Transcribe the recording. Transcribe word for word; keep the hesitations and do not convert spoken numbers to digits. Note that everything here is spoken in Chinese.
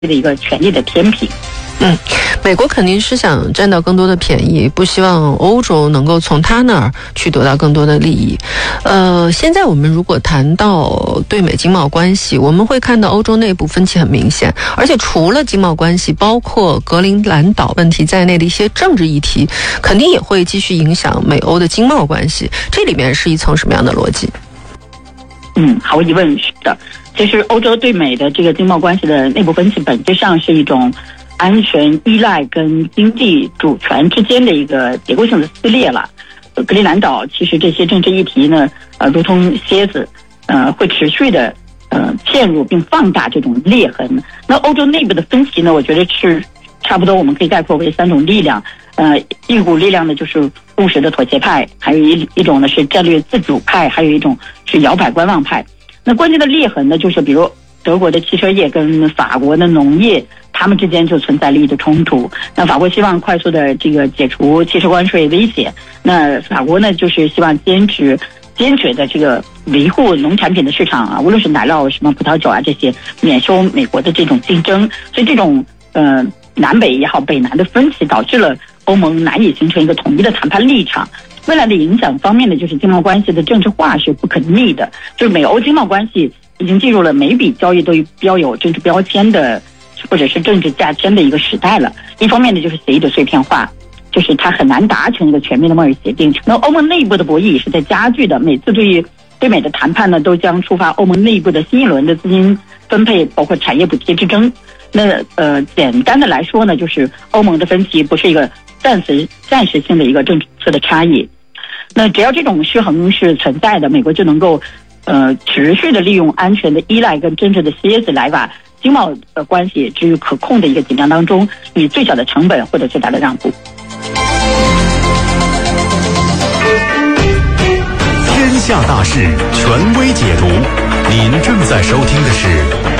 的一个权力的天平。 嗯，美国肯定是想占到更多的便宜，不希望欧洲能够从他那儿去得到更多的利益。呃，现在我们如果谈到对美经贸关系，我们会看到欧洲内部分歧很明显，而且除了经贸关系，包括格陵兰岛问题在内的一些政治议题，肯定也会继续影响美欧的经贸关系。这里面是一层什么样的逻辑？ 嗯，毫无疑问是的。其实欧洲对美的这个经贸关系的内部分歧，本质上是一种安全依赖跟经济主权之间的一个结构性的撕裂了。格陵兰岛其实这些政治议题呢，呃，如同蝎子，呃，会持续的呃嵌入并放大这种裂痕。那欧洲内部的分歧呢，我觉得是差不多我们可以概括为三种力量。呃，一股力量呢就是务实的妥协派，还有一一种呢是战略自主派，还有一种是摇摆观望派。那关键的裂痕呢，就是比如德国的汽车业跟法国的农业，他们之间就存在利益的冲突。那法国希望快速的这个解除汽车关税威胁，那法国呢就是希望坚持坚决的这个维护农产品的市场啊，无论是奶酪、什么葡萄酒啊这些，免受美国的这种竞争。所以这种呃南北也好，北南的分歧导致了欧盟难以形成一个统一的谈判立场。未来的影响方面呢，就是经贸关系的政治化是不可逆的，就是美欧经贸关系已经进入了每笔交易都标有政治标签的或者是政治价签的一个时代了。一方面呢，就是协议的碎片化，就是它很难达成一个全面的贸易协定。那欧盟内部的博弈也是在加剧的，每次对于对美的谈判呢，都将触发欧盟内部的新一轮的资金分配，包括产业补贴之争。那呃，简单的来说呢，就是欧盟的分歧不是一个暂时暂时性的一个政策的差异。那只要这种失衡是存在的，美国就能够呃持续的利用安全的依赖跟真正的蝎子来把经贸的关系置于可控的一个紧张当中，以最小的成本获得最大的让步。 天下大事，权威解读。您正在收听的是